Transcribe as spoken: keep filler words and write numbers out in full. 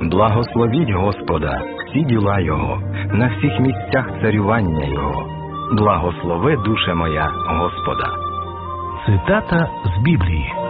Благословіть Господа, всі діла Його, на всіх місцях царювання Його. Благослови, душе моя, Господа. Цитата з Біблії.